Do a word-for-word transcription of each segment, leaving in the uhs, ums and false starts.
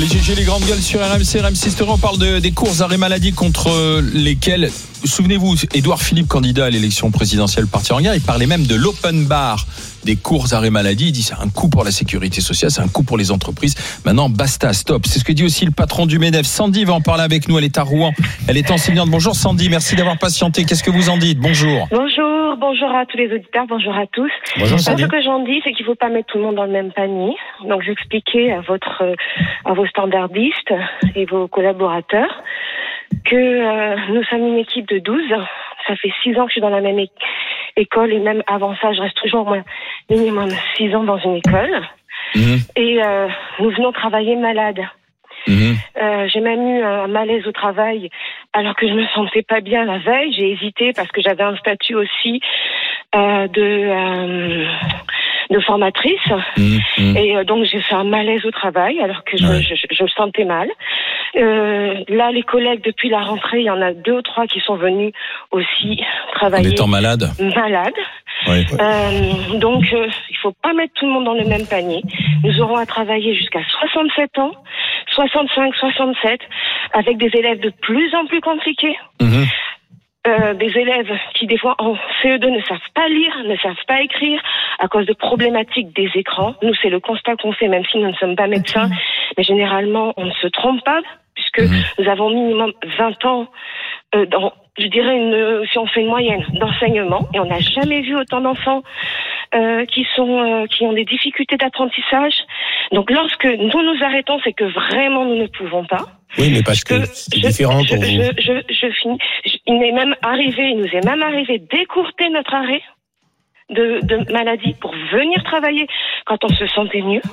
Les G G, les grandes gueules sur R M C, R M six Story, on parle de, des courses arrêts maladie contre lesquelles, souvenez-vous, Édouard Philippe, candidat à l'élection présidentielle, parti en guerre, il parlait même de l'open bar des courses arrêts maladie. Il dit c'est un coup pour la sécurité sociale, c'est un coup pour les entreprises. Maintenant, basta, stop. C'est ce que dit aussi le patron du MEDEF. Sandy va en parler avec nous, elle est à Rouen. Elle est enseignante. Bonjour Sandy, merci d'avoir patienté. Qu'est-ce que vous en dites? Bonjour. Bonjour, bonjour à tous les auditeurs, bonjour à tous. Bonjour Sandy. Ce que j'en dis, c'est qu'il ne faut pas mettre tout le monde dans le même panier. Donc j'expliquais à votre, à vos standardistes et vos collaborateurs que euh, nous sommes une équipe de douze. Ça fait six ans que je suis dans la même é- école et même avant ça, je reste toujours moi, minimum six ans dans une école. Mmh. Et euh, nous venons travailler malades. Mmh. Euh, j'ai même eu un malaise au travail alors que je me sentais pas bien la veille. J'ai hésité parce que j'avais un statut aussi euh, de euh, de formatrice mmh. Mmh. et euh, donc j'ai fait un malaise au travail alors que je, ouais. je, je, je me sentais mal. Euh, là, les collègues depuis la rentrée, il y en a deux ou trois qui sont venus aussi travailler. En étant malades. Malades. Oui. Euh, donc, euh, il faut pas mettre tout le monde dans le même panier. Nous aurons à travailler jusqu'à soixante-sept ans, soixante-cinq, soixante-sept, avec des élèves de plus en plus compliqués. Mmh. Euh, des élèves qui, des fois, en C E deux ne savent pas lire, ne savent pas écrire à cause de problématiques des écrans. Nous, c'est le constat qu'on fait, même si nous ne sommes pas médecins. Mais généralement, on ne se trompe pas, puisque mmh. nous avons minimum vingt ans euh, dans, je dirais, une, si on fait une moyenne d'enseignement, et on n'a jamais vu autant d'enfants euh, qui sont, euh, qui ont des difficultés d'apprentissage. Donc, lorsque nous nous arrêtons, c'est que vraiment nous ne pouvons pas. Oui, mais parce que, que c'est je, différent pour je, vous. Je, je, je finis. Je, il m'est même arrivé, il nous est même arrivé d'écourter notre arrêt de, de maladie pour venir travailler quand on se sentait mieux.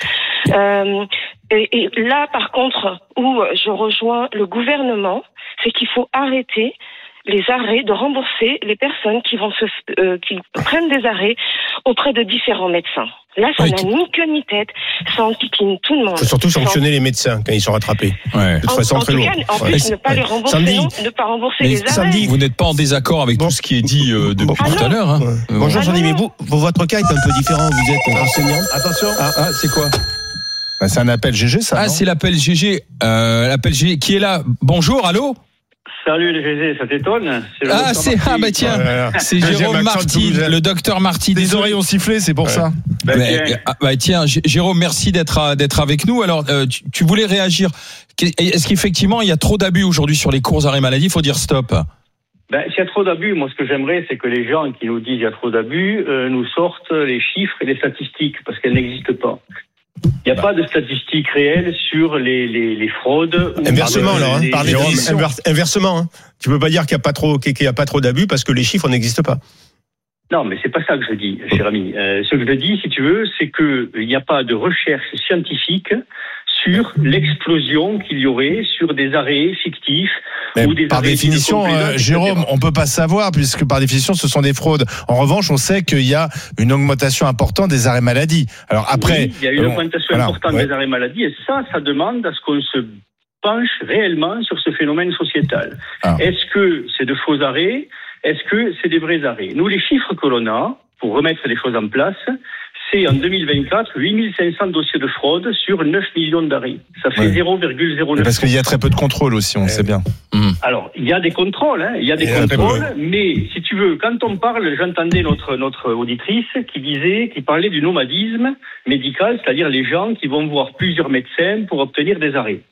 Euh, et, et là, par contre, où je rejoins le gouvernement, c'est qu'il faut arrêter les arrêts, de rembourser les personnes qui vont se, euh, qui prennent des arrêts auprès de différents médecins. Là, ça oui, n'a ni queue ni tête, ça enquiquine tout le monde. Il faut surtout sanctionner sans... les médecins quand ils sont rattrapés. Ouais. De toute en, façon, en très tout lourd. cas, en ouais. plus, ne pas ouais. les rembourser, Samedi. non, ne pas rembourser les arrêts. Samedi, vous n'êtes pas en désaccord avec bon. tout ce qui est dit euh, depuis ah tout à l'heure. Hein. Ouais. Bonjour, Sandy, mais vous, votre cas est un peu différent. Vous êtes enseignant. Attention. Ah, ah c'est quoi? Bah, c'est un appel G G, ça. Ah, non c'est l'appel G G. Euh, l'appel G G qui est là. Bonjour, allô? Salut les G G, ça t'étonne? C'est Ah, c'est ah bah tiens, ouais, c'est Jérôme Marty, le docteur Marty. Les oreilles ont sifflé, c'est pour ouais. ça. Bah, mais, tiens. Ah, bah tiens, Jérôme, merci d'être d'être avec nous. Alors, euh, tu, tu voulais réagir. Est-ce qu'effectivement il y a trop d'abus aujourd'hui sur les courses arrêts maladie? Il faut dire stop. Ben, s'il y a trop d'abus, moi ce que j'aimerais, c'est que les gens qui nous disent il y a trop d'abus euh, nous sortent les chiffres et les statistiques, parce qu'elles n'existent pas. Il n'y a bah. pas de statistiques réelles sur les, les, les fraudes. Inversement, alors, hein, les, par les Inver- inversement, hein. Tu peux pas dire qu'il n'y a pas trop, qu'il y a pas trop d'abus parce que les chiffres n'existent pas. Non, mais c'est pas ça que je dis, cher ami. Euh, ce que je dis, si tu veux, c'est que il n'y a pas de recherche scientifique sur l'explosion qu'il y aurait sur des arrêts fictifs. Mais ou des par arrêts définition, euh, Jérôme, on peut pas savoir puisque par définition, ce sont des fraudes. En revanche, on sait qu'il y a une augmentation importante des arrêts maladie. Alors après, oui, il y a une euh, augmentation voilà, importante ouais. des arrêts maladie, et ça, ça demande à ce qu'on se penche réellement sur ce phénomène sociétal. Ah. Est-ce que c'est de faux arrêts? Est-ce que c'est des vrais arrêts? Nous, les chiffres que l'on a, pour remettre les choses en place, c'est en deux mille vingt-quatre, huit mille cinq cents dossiers de fraude sur neuf millions d'arrêts. Ça fait ouais. zéro virgule zéro neuf. Parce qu'il y a très peu de contrôle aussi, on le sait bien. Mmh. Alors, il y a des contrôles, hein, il y a des et contrôles, mais si tu veux, quand on parle, j'entendais notre, notre auditrice qui disait, qui parlait du nomadisme médical, c'est-à-dire les gens qui vont voir plusieurs médecins pour obtenir des arrêts.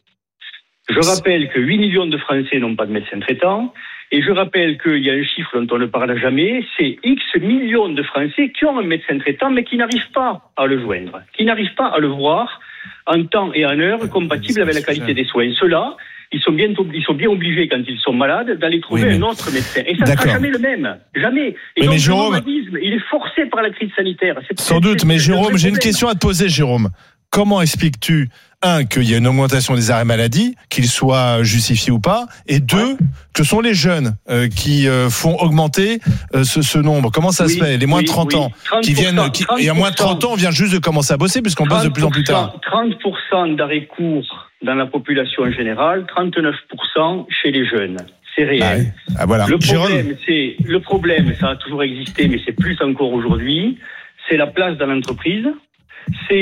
Je rappelle que huit millions de Français n'ont pas de médecin traitant. Et je rappelle qu'il y a un chiffre dont on ne parle jamais, c'est X millions de Français qui ont un médecin traitant, mais qui n'arrivent pas à le joindre, qui n'arrivent pas à le voir en temps et en heure compatible avec la qualité des soins. Ceux-là, ils sont bien, ils sont bien obligés, quand ils sont malades, d'aller trouver oui, mais... un autre médecin. Et ça ne sera jamais le même. Jamais. Et mais donc, mais Jérôme... le nomadisme, il est forcé par la crise sanitaire. C'est, Sans c'est, doute, c'est, mais c'est Jérôme, j'ai une question à te poser, Jérôme. Comment expliques-tu, un, qu'il y a une augmentation des arrêts maladie, qu'ils soient justifiés ou pas, et deux, ouais. que ce sont les jeunes euh, qui euh, font augmenter euh, ce, ce nombre? Comment ça oui, se fait? Les moins oui, de trente oui. ans qui viennent, qui, il y a moins de trente ans, on vient juste de commencer à bosser puisqu'on bosse de plus en plus tard. trente pour cent d'arrêts courts dans la population en général, trente-neuf pour cent chez les jeunes. C'est réel. Ah oui. Ah, voilà. Le problème, c'est, le problème, ça a toujours existé, mais c'est plus encore aujourd'hui, c'est la place dans l'entreprise. C'est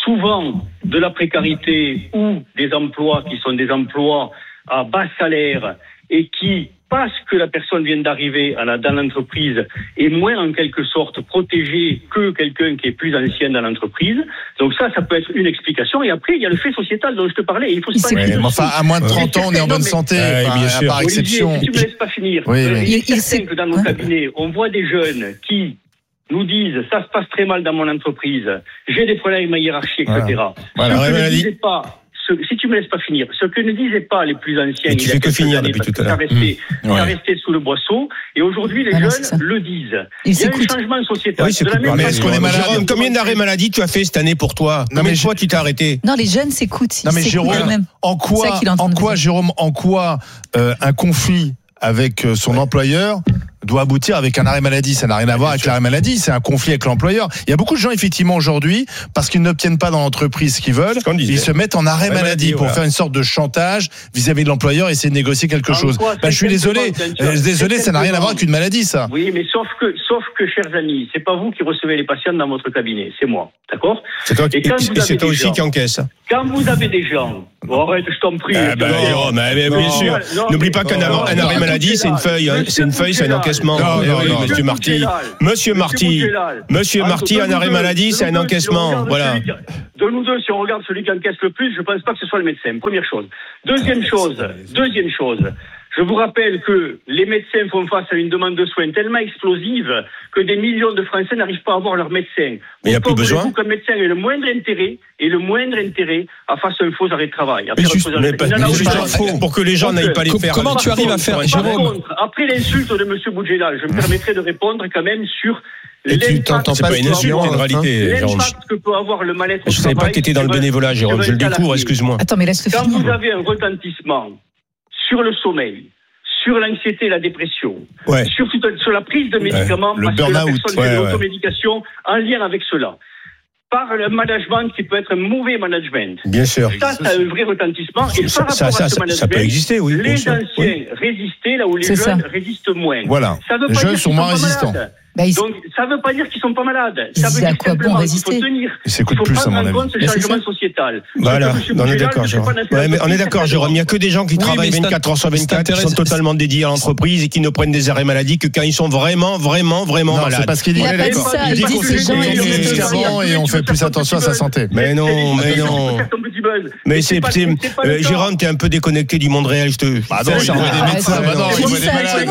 souvent de la précarité ou des emplois qui sont des emplois à bas salaire et qui, parce que la personne vient d'arriver à la, dans l'entreprise, est moins en quelque sorte protégée que quelqu'un qui est plus ancien dans l'entreprise. Donc ça, ça peut être une explication. Et après, il y a le fait sociétal dont je te parlais. Il faut se ouais, mais enfin, à moins de trente ans, on est en bonne santé, euh, enfin, bien sûr. par exception. Olivier, si tu me laisses pas finir, oui, euh, oui. il est certain que dans nos cabinets, on voit des jeunes qui nous disent « ça se passe très mal dans mon entreprise, j'ai des problèmes avec ma hiérarchie, et cetera » Voilà. Ce que Voilà, ne disaient pas, ce, si tu me laisses pas finir, ce que ne disaient pas les plus anciens, et tu il y a fais que quelques finir années, depuis parce tout à que l'heure. ça restait, Mmh. ça Ouais. restait sous le boisseau, et aujourd'hui les Voilà, jeunes c'est ça. le disent. Ils Il y a un s'écoutent. changement sociétal. Oui, c'est De la cool. même Mais façon, est-ce qu'on est malade Jérôme, combien d'arrêts maladie tu as fait cette année pour toi? Non, Combien mais de je- fois tu t'es arrêté? Non, les jeunes s'écoutent. Non ils mais s'écoutent Jérôme, eux-mêmes. en C'est quoi, ça qu'il est en train en de quoi dire. Jérôme, en quoi euh, un conflit avec euh, son employeur doit aboutir avec un arrêt maladie? Ça n'a rien à voir avec l'arrêt maladie, c'est un conflit avec l'employeur. Il y a beaucoup de gens effectivement aujourd'hui, parce qu'ils n'obtiennent pas dans l'entreprise ce qu'ils veulent, qu'on disait. ils se mettent en arrêt Arrêt maladie maladie, pour voilà. faire une sorte de chantage vis-à-vis de l'employeur et essayer de négocier quelque En chose. quoi, Bah, je suis c'est désolé, simplement, c'est un euh, job. désolé, C'est ça n'a rien à voir simplement. avec une maladie, ça. Oui, mais sauf que, sauf que, chers amis, c'est pas vous qui recevez les patients dans votre cabinet, c'est moi, d'accord? C'est toi, qui- Et quand vous et c'est avez toi des aussi gens- qui encaisse. Quand vous avez des gens, bon, arrête, je t'en prie. Ah bah, Non. Jérôme, ah, mais Non, bien sûr. non, N'oublie mais- pas qu'un non, arrêt- un non, arrêt non, maladie, c'est une feuille, hein. C'est une feuille, c'est un encaissement. Non, Eh non, oui, non. Monsieur Marty. Boutellal. Monsieur Marty. Boutellal. Monsieur Entre Marty, de un nous arrêt deux, maladie, de c'est nous un deux, si on encaissement. regarde Voilà. celui qui- De nous deux, si on regarde celui qui encaisse le plus, je pense pas que ce soit le médecin. Première chose. Deuxième chose. Deuxième chose. Je vous rappelle que les médecins font face à une demande de soins tellement explosive que des millions de Français n'arrivent pas à voir leur médecin. Mais il y a plus besoin. Qu'un médecin ait le moindre intérêt et le moindre intérêt à faire un faux arrêt de travail. À Mais faire un juste- faux arrêt de mais pas- travail. Il en a mais aucun. juste pour- pour que les gens Donc, n'aillent pas les Com- faire. comment tu Par arrives à contre- faire, par Jérôme contre, après l'insulte de M. Boudjelal, je me permettrai de répondre quand même sur Et tu l'impact t'entends que pas peut une insulte, avoir- en réalité, Jérôme. l'impact que peut avoir le mal-être au Je savais pas travail que tu étais dans le sur un- bénévolat, Jérôme. sur Je un le découvre, salarié. excuse-moi. Attends, mais laisse-le Quand finir. vous avez un retentissement sur le sommeil, sur l'anxiété et la dépression, Ouais. sur, tout- sur la prise de médicaments, le parce que la burn-out, personne ouais, fait de ouais. l'automédication en lien avec cela, par le management qui peut être un mauvais management. Bien sûr. Ça, ça a un vrai retentissement. Et Ça- par ça- rapport ça- à ce ça- management, ça peut exister, oui, bien les sûr. anciens Oui. résistaient là où les C'est jeunes ça. résistent moins. Voilà. Ça veut Les pas jeunes dire sont qu'ils moins pas résistants. malades. Bah, ils- Donc, ça ne veut pas dire qu'ils sont pas malades. Ça Ils- veut à dire quoi bon simplement qu'il résister faut tenir. Ils s'écoutent Il faut plus, à prendre mon en avis. compte ce Mais c'est changement ça. sociétal. Voilà, Ce que M. on est Boudjelal d'accord, ne fait Jérôme. pas naître Ouais, mais la on est d'accord, Jérôme. Il y a que des gens qui Oui, travaillent mais c'est vingt-quatre heures sur c'est vingt-quatre, qui sont intéressant. totalement dédiés à l'entreprise et qui ne prennent des arrêts maladie que quand ils sont vraiment, vraiment, vraiment Non, c'est malades. parce qu'il dit, Il a pas dit ça, il il dit dit qu'on que les s'écoute gens, ils mieux le qu'avant font. et on fait plus attention à sa santé. Mais non, mais non. Mais c'est, pas- c'est- c'est pas le euh, cas. Jérôme, t'es un peu déconnecté du monde réel, je te. Ah non, il voit des Ah, médecins, c'est- bah non, c'est il voit ça, des malades.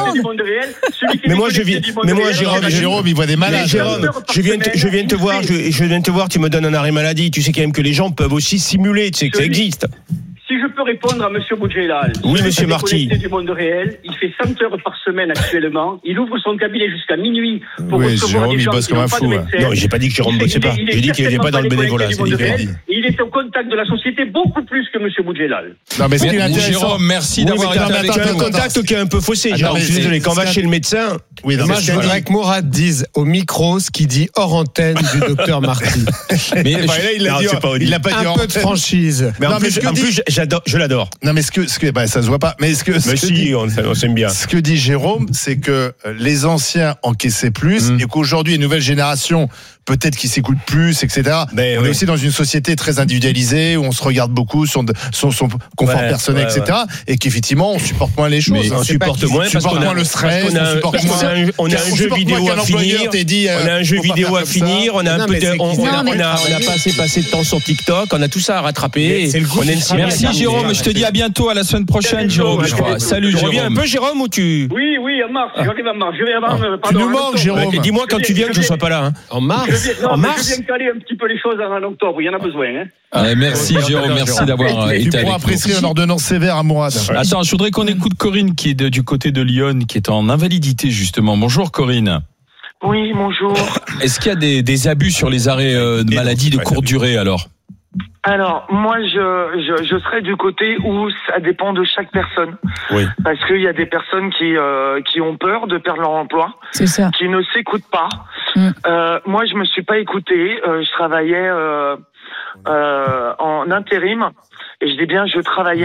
tout Mais moi, je viens- mais moi, Jérôme, Mais Jérôme, il voit des Mais malades. Jérôme, je viens, te- je viens te voir, je, je viens te voir, tu me donnes un arrêt maladie. Tu sais quand même que les gens peuvent aussi simuler, tu sais que ça existe. Si je peux répondre à M. Boudjelal. Oui, je monsieur suis Marty. déconnecté du monde réel. Il fait cent heures par semaine actuellement. Il ouvre son cabinet jusqu'à minuit pour Oui, recevoir Jérôme, des il gens bosse qui comme n'ont un pas fou, de ouais. médecin. Non, j'ai pas dit que Jérôme Il est- bossait pas. il est J'ai dit qu'il n'était pas dans le certainement bénévolat. déconnecté C'est du monde réel. différent. Il est au contact de la société beaucoup plus que M. Boudjelal. Non, mais ce qui est Merci, intéressant. Jérôme, merci Oui, d'avoir mais été t'as- avec t'as un nous. contact qui est un peu faussé, Attends, Jérôme. mais Je suis c'est- désolé. Quand on va c'est- chez le médecin, Oui, non, Moi, mais je c'est- voudrais que Mourad dise au micro ce qu'il dit hors antenne du docteur Marty. Mais Enfin, là, il l'a Non, dit, c'est pas il l'a pas dit Un en peu de antenne. franchise. mais en Non, mais plus, ce que en dit- plus, j'adore, je l'adore. Non, mais ce que, ce que, bah, ça se voit pas. Mais ce que, ce Mais que si, dit- on, on s'aime bien. ce que dit Jérôme, c'est que euh, les anciens encaissaient plus Mm. et qu'aujourd'hui, une nouvelle génération, peut-être qui s'écoute plus, et cetera. Mais on oui. est aussi dans une société très individualisée où on se regarde beaucoup sur de- son, son confort Ouais, personnel, ouais, et cetera. Et qu'effectivement, on supporte moins les choses. Mais on c'est pas supporte qu'il moins parce supporte qu'on a moins le stress, parce qu'on a on un- supporte parce qu'on a un- on a un on jeu supporte vidéo moins à qu'un employeur finir. t'ait dit, euh, On a un jeu faut pas vidéo faire à comme ça. finir. On a un Non, peu mais de, c'est on, qu'ils on a, aiment on a, on a pas assez passé de temps sur TikTok. On a tout ça à rattraper. Mais c'est le goût On est du une travail. Merci Jérôme, je te dis à bientôt, à la semaine prochaine, Jérôme. Je crois. Salut Tu reviens un Jérôme. peu, Jérôme, ou tu Oui, oui, en mars. J'arrive en mars. Je vais avant. euh, Tu pardon, nous en manques, octobre. Jérôme. Et dis-moi quand tu viens que je sois pas là. hein. En Je mars. viens, non, En mais mars je viens caler un petit peu les choses en, en octobre. Il y en a besoin. Hein. Ouais, merci Jérôme, merci d'avoir euh, Tu été pourras avec nous. prescrire une ordonnance sévère à Mourad. Attends, je voudrais qu'on écoute Corinne qui est de- du côté de Lyon, qui est en invalidité justement. Bonjour Corinne. Oui, bonjour. Est-ce qu'il y a des, des abus sur les arrêts euh, de Et maladie de donc, courte durée alors? Alors, moi, je, je, je serais du côté où ça dépend de chaque personne. Oui. Parce qu'il y a des personnes qui, euh, qui ont peur de perdre leur emploi, C'est ça. qui ne s'écoutent pas. Mm. Euh, moi, je me suis pas écoutée. Euh, je travaillais euh, euh, en intérim. Et je dis bien, je travaillais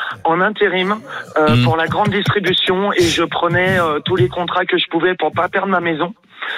en intérim euh, Mmh. pour la grande distribution et je prenais euh, tous les contrats que je pouvais pour pas perdre ma maison.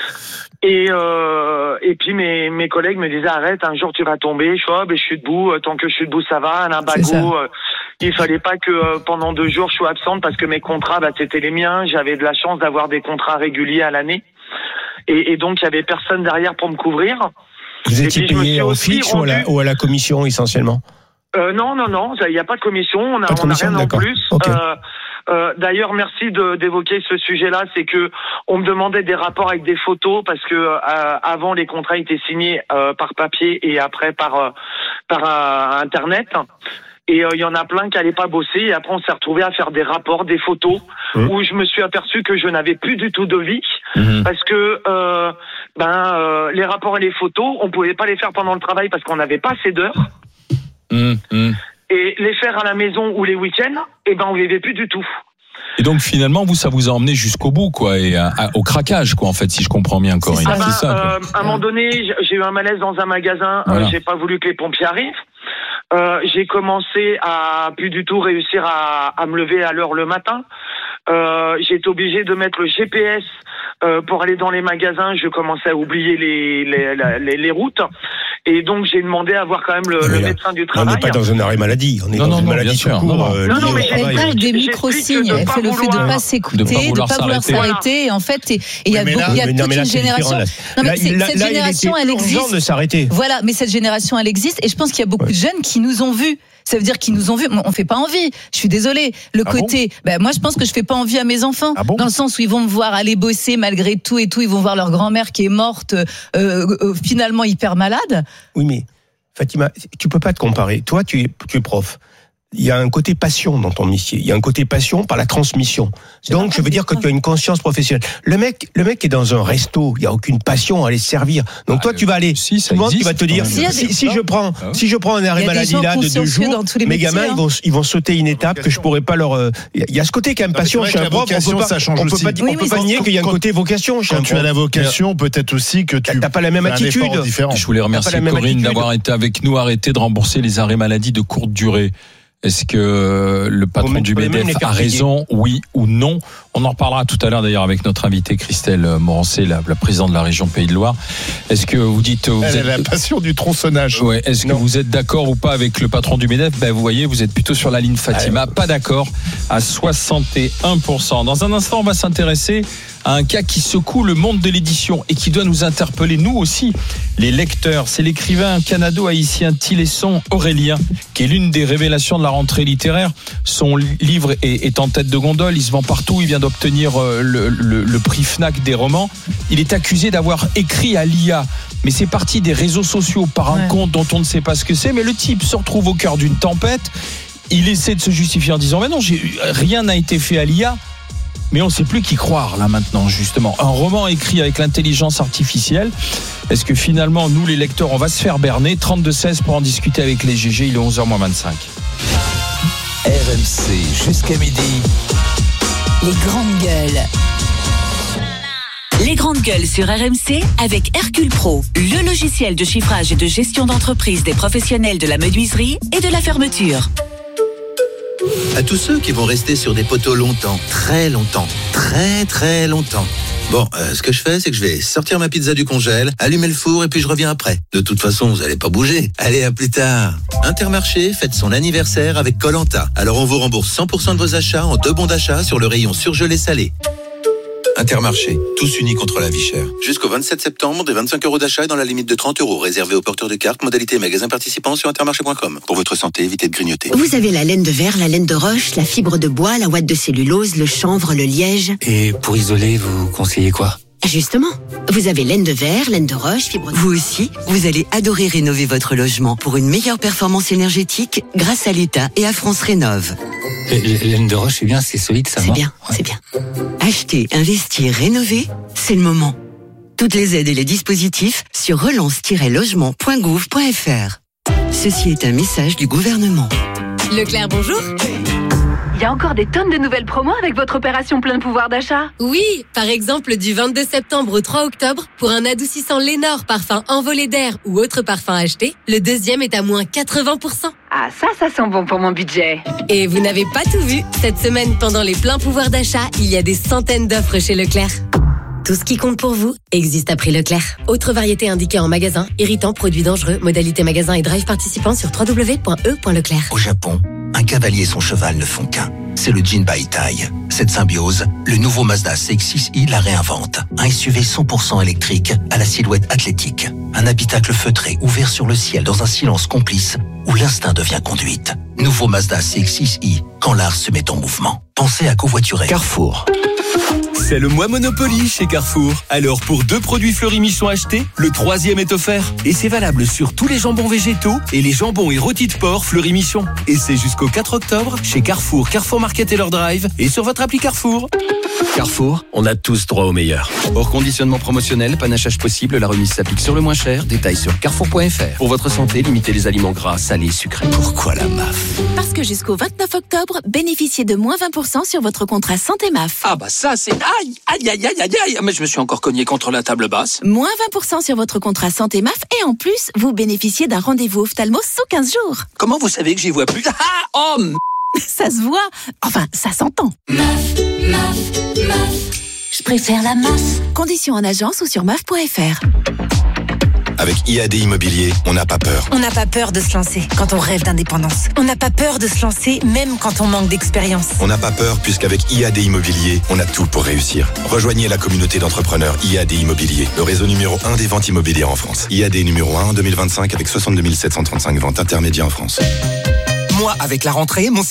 Et euh, et puis mes mes collègues me disaient arrête, un jour tu vas tomber. Je suis oh, ben je suis debout, tant que je suis debout ça va. Un bagot, euh, il fallait pas que euh, pendant deux jours je sois absente parce que mes contrats bah c'était les miens. J'avais de la chance d'avoir des contrats réguliers à l'année et, et donc il y avait personne derrière pour me couvrir. Vous Et étiez puis, je me payé suis au aussi fixe ou à, la, rendu- ou à la commission essentiellement? Euh, non, non, non, il n'y a pas de commission, on a, Pas de on a commission, rien en d'accord. plus. Ok. Euh, euh, d'ailleurs, merci de, d'évoquer ce sujet-là, c'est que on me demandait des rapports avec des photos parce que euh, avant les contrats étaient signés euh, par papier et après par euh, par euh, internet. Et il euh, y en a plein qui n'allaient pas bosser. Et après, on s'est retrouvé à faire des rapports, des photos, Mmh. où je me suis aperçu que je n'avais plus du tout de vie, Mmh. parce que euh, ben euh, les rapports et les photos, on pouvait pas les faire pendant le travail parce qu'on n'avait pas assez d'heures. Mmh, mmh. Et les faire à la maison ou les week-ends, eh ben on vivait plus du tout. Et donc finalement, vous, ça vous a emmené jusqu'au bout, quoi, et à- à- au craquage, quoi, en fait, si je comprends bien, Corinne. Ah ben, C'est ça, quoi. euh, à un moment donné, j'ai- j'ai eu un malaise dans un magasin. Voilà. Euh, j'ai pas voulu que les pompiers arrivent. Euh, j'ai commencé à plus du tout réussir à, à me lever à l'heure le matin. Euh, j'ai été obligé de mettre le G P S euh, pour aller dans les magasins. Je commençais à oublier les les, la- les, les routes. Et donc j'ai demandé à voir quand même le, Oui, le là, médecin du On travail. n'est pas dans un arrêt maladie, on est Non, dans non, une non, bien maladie sûr. tout Non, court. non. euh, Non, non, liée mais au j'ai- Elle travail. parle des J'explique micro-signes, de elle pas fait le fait de vouloir- pas de s'écouter, pas de vouloir pas vouloir s'arrêter. s'arrêter. Et en fait, et et il y a, Oui, mais beaucoup- là- il y a mais non, toute mais là, une c'est génération. différent, là. Non, mais Là, c'est- là, cette là, il génération, était elle urgent existe. de s'arrêter. Voilà, mais cette génération, elle existe. Et je pense qu'il y a beaucoup de jeunes qui nous ont vus. Ça veut dire qu'ils nous ont vus. On fait pas envie. Je suis désolée. Le Ah côté, ben moi, je pense que je fais pas envie à mes enfants. Ah bon Dans le sens où ils vont me voir aller bosser malgré tout et tout. Ils vont voir leur grand-mère qui est morte, euh, euh, finalement hyper malade. Oui, mais Fatima, tu peux pas te comparer. Toi, tu es, tu es prof. Il y a un côté passion dans ton métier. Il y a un côté passion par la transmission. Je Donc, parle je veux des dire que profs. tu as une conscience professionnelle. Le mec, le mec est dans un resto. Il y a aucune passion à aller se servir. Donc, Ah, toi, tu vas aller. si, ça Tout le monde qui existe, va te dire, quand même. Si, il y a si, des- si je prends, Ah ouais. si je prends un arrêt Il y a des maladie gens là de deux consciencieux jours, dans tous les mes métiers, gamins, hein. ils vont, ils vont sauter une étape que je pourrais pas leur. euh, Il y a ce côté quand même Non, mais passion c'est vrai chez que un la prof. On vocation, peut pas, ça change on peut aussi. pas, dire- Oui, on peut oui, pas c'est- nier qu'il y a un quand- côté vocation chez un Quand tu as prof. la vocation, peut-être aussi que tu T'as pas la même fais un effort attitude. différent. Je voulais remercier T'as pas la même Corinne attitude. d'avoir été avec nous, arrêter de rembourser les arrêts maladie de courte durée. Est-ce que le patron Bon, du tu peux même MEDEF les faire a payer. raison, oui ou non? On en reparlera tout à l'heure d'ailleurs avec notre invitée Christelle Morancé, la, la présidente de la région Pays de Loire. Est-ce que vous dites, vous Elle a êtes, la passion du tronçonnage. ouais, est-ce que Non. vous êtes d'accord ou pas avec le patron du MEDEF? Ben, vous voyez, vous êtes plutôt sur la ligne Fatima. Pas d'accord à soixante et un pour cent. Dans un instant, on va s'intéresser à un cas qui secoue le monde de l'édition et qui doit nous interpeller, nous aussi, les lecteurs. C'est l'écrivain canado-haïtien Tilesson Aurélien, qui est l'une des révélations de la rentrée littéraire. Son livre est, est en tête de gondole, il se vend partout, il vient d'obtenir euh, le, le, le prix Fnac des romans. Il est accusé d'avoir écrit à l'I A, mais c'est parti des réseaux sociaux par un Ouais. compte dont on ne sait pas ce que c'est, mais le type se retrouve au cœur d'une tempête. Il essaie de se justifier en disant mais non, j'ai, rien n'a été fait à l'I A. Mais on ne sait plus qui croire là maintenant, justement. Un roman écrit avec l'intelligence artificielle. Est-ce que finalement, nous les lecteurs, on va se faire berner? Trente-deux seize pour en discuter avec les G G, il est onze heures moins vingt-cinq. R M C jusqu'à midi. Les grandes gueules. Les grandes gueules sur R M C avec Hercule Pro, le logiciel de chiffrage et de gestion d'entreprise des professionnels de la menuiserie et de la fermeture. À tous ceux qui vont rester sur des poteaux longtemps, très longtemps, très très longtemps. Bon, euh, ce que je fais, c'est que je vais sortir ma pizza du congèle, allumer le four et puis je reviens après. De toute façon, vous allez pas bouger. Allez, à plus tard. Intermarché fête son anniversaire avec Koh-Lanta. Alors on vous rembourse cent pour cent de vos achats en deux bons d'achat sur le rayon surgelé salé. Intermarché, tous unis contre la vie chère. Jusqu'au vingt-sept septembre, des vingt-cinq euros d'achat et dans la limite de trente euros, réservé aux porteurs de cartes, modalité magasin participant sur intermarché point com. Pour votre santé, évitez de grignoter. Vous avez la laine de verre, la laine de roche, la fibre de bois, la ouate de cellulose, le chanvre, le liège. Et pour isoler, vous conseillez quoi? Justement, vous avez laine de verre, laine de roche, fibre de... Vous aussi, vous allez adorer rénover votre logement pour une meilleure performance énergétique grâce à l'État et à France Rénov. Laine de roche, c'est bien, c'est solide, ça va. C'est bien, c'est bien. Acheter, investir, rénover, c'est le moment. Toutes les aides et les dispositifs sur relance tiret logement point gouv point f r. Ceci est un message du gouvernement. Leclerc, bonjour. y a encore des tonnes de nouvelles promos avec votre opération plein pouvoir d'achat. Oui, par exemple du vingt-deux septembre au trois octobre, pour un adoucissant Lénore parfum envolé d'air ou autre parfum acheté, le deuxième est à moins quatre-vingts pour cent. Ah ça, ça sent bon pour mon budget. Et vous n'avez pas tout vu. Cette semaine, pendant les pleins pouvoirs d'achat, il y a des centaines d'offres chez Leclerc. Tout ce qui compte pour vous existe à prix Leclerc. Autre variété indiquée en magasin, irritant, produits dangereux, modalité magasin et drive participant sur w w w point e point leclerc. Au Japon, un cavalier et son cheval ne font qu'un. C'est le Jin Baitai. Cette symbiose, le nouveau Mazda C X six i la réinvente. Un S U V cent pour cent électrique à la silhouette athlétique. Un habitacle feutré ouvert sur le ciel dans un silence complice où l'instinct devient conduite. Nouveau Mazda C X six i, quand l'art se met en mouvement. Pensez à covoiturer. Carrefour. C'est le mois Monopoly chez Carrefour. Alors pour deux produits Fleury-Michon achetés, le troisième est offert. Et c'est valable sur tous les jambons végétaux et les jambons et rôtis de porc Fleury-Michon. Et c'est jusqu'au quatre octobre chez Carrefour, Carrefour Market et leur drive et sur votre appli Carrefour. Carrefour, on a tous droit au meilleur. Hors conditionnement promotionnel, panachage possible, la remise s'applique sur le moins cher. Détails sur carrefour point f r. Pour votre santé, limitez les aliments gras, salés, sucrés. Pourquoi la M A F ? Parce que jusqu'au vingt-neuf octobre, bénéficiez de moins vingt pour cent sur votre contrat santé M A F. Ah bah ça c'est... Aïe, aïe, aïe, aïe, aïe, aïe. Mais je me suis encore cogné contre la table basse. Moins vingt pour cent sur votre contrat santé M A F et en plus, vous bénéficiez d'un rendez-vous ophtalmo sous quinze jours. Comment vous savez que j'y vois plus ? Ah, oh m... Ça se voit. Enfin, ça s'entend. M A F, M A F, M A F. Je préfère la M A F. Conditions en agence ou sur M A F point f r. Avec I A D Immobilier, on n'a pas peur. On n'a pas peur de se lancer quand on rêve d'indépendance. On n'a pas peur de se lancer même quand on manque d'expérience. On n'a pas peur puisqu'avec I A D Immobilier, on a tout pour réussir. Rejoignez la communauté d'entrepreneurs I A D Immobilier, le réseau numéro un des ventes immobilières en France. I A D numéro un en deux mille vingt-cinq avec soixante-deux mille sept cent trente-cinq ventes intermédiaires en France. Moi, avec la rentrée, mon